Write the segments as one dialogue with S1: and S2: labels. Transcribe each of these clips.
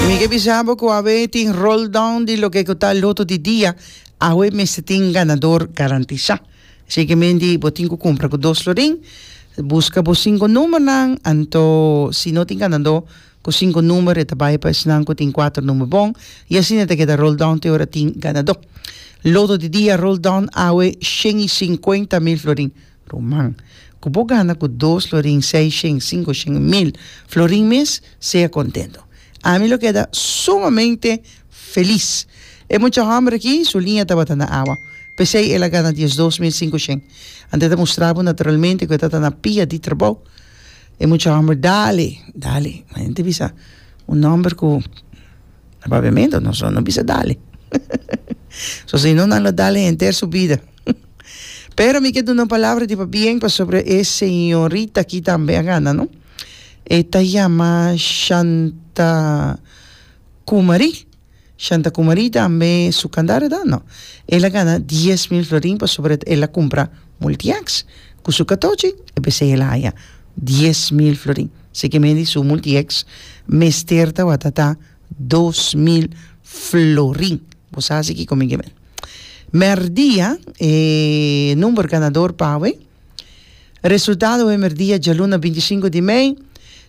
S1: Mi que pisaba que a tin roll down de lo que está el loto de día, a me se tiene ganador garantizado. Así que me di botinco compra con 2 florín, busca por 5 números, anto si no tiene ganador con 5 números, te vaya para el con 4 números bon, y así te queda roll down te ahora tiene ganador. Loto de día roll down a 150.000 florín. Román. Como gana con 2 florín, 6, 5, 100.000 florín mes, sea contento. A mí lo queda sumamente feliz. Hay mucha hambre aquí, su línea estaba en agua. Pensé que la gana 12.500. Antes demostraba naturalmente que está en la pía de trabajo. Hay mucha hambre, dale. La gente pisa un nombre que, obviamente, no pisa dale. Si no, no lo dale entera su vida. Pero me queda una palabra tipo bien sobre esa señorita aquí también gana, ¿no? Esta llama Shanta Kumari. Shanta Kumari también su candara da, no. Ella gana 10.000 florín sobre ella compra multi-ex. Con su catochi, empecé ella haya 10.000 florín. Así que me di su multi-ex, me esterta guatata 2.000 florín. Vos sabes aquí conmigo. Merdía, número ganador Pawe. Resultado de Merdía, Jaluna 25 de mayo.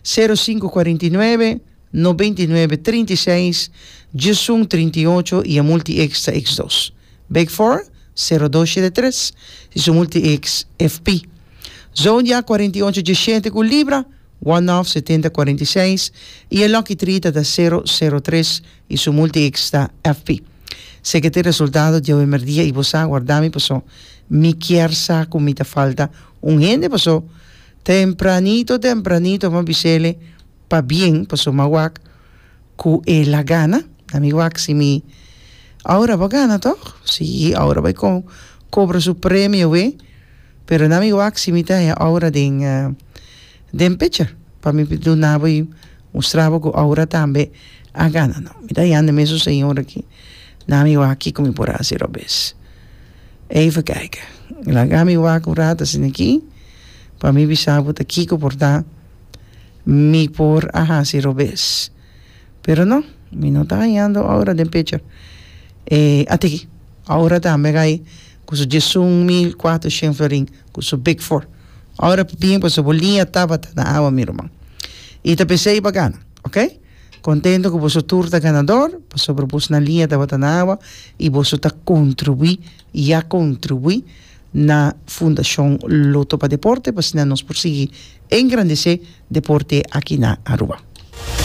S1: 0549 9936 Jesús 38 y a multi extra X2. Big 4 0273 y su multi X FP. Zonia 48 G con Libra 197046 y el Lucky 30 da 003 y su multi extra FP. Sé que te resultado de Merdía y vos guardami pasó mi quiersa con mi falta un gente pasó tempranito, más bisele, pa bien, pasó maguac, cu la gana, amigo si mi, ahora va gana todo, sí, ahora va con, cobra su premio, ve, pero amigo si mi ta ahora de pecha, pa mi piduna voy, mostraba que ahora también a gana, no, mira, ya ande su señor aquí, amigo aquí como por hacer obes, even kijken, la amigo va a curar, sin aquí, para mí bisabo te kiko por da mi por si robes. Pero no, mi no está ganando ahora de pecho. Aquí, ahora también hay con su 1.400 florín, con su Big 4. Ahora bien, pues su bolilla estaba en agua, mi hermano. Y te pensé para ganar, ¿ok? Contento que vos turta ganador, pues sobre vos una línea estaba en agua y vos está contribuí y ya contribuí na Fundación Loto para Deporte, pues nos persigue engrandecer deporte aquí na Aruba.